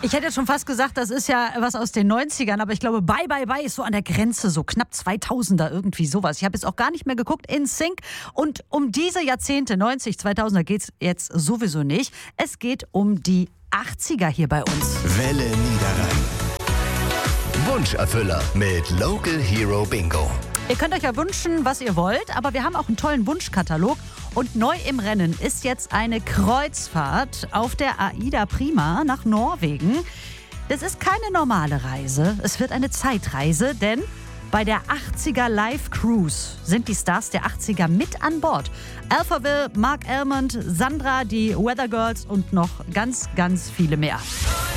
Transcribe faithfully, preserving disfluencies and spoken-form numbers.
Ich hätte jetzt schon fast gesagt, das ist ja was aus den neunzigern, aber ich glaube, Bye Bye Bye ist so an der Grenze, so knapp zweitausender, irgendwie sowas. Ich habe jetzt auch gar nicht mehr geguckt, In Sync. Und um diese Jahrzehnte, neunzig, zweitausender, geht es jetzt sowieso nicht. Es geht um die achtziger hier bei uns. Welle Niederrhein. Wunscherfüller mit Local Hero Bingo. Ihr könnt euch ja wünschen, was ihr wollt, aber wir haben auch einen tollen Wunschkatalog. Und neu im Rennen ist jetzt eine Kreuzfahrt auf der AIDA Prima nach Norwegen. Das ist keine normale Reise, es wird eine Zeitreise, denn bei der achtziger Live Cruise sind die Stars der achtziger mit an Bord. Alphaville, Mark Almond, Sandra, die Weather Girls und noch ganz, ganz viele mehr.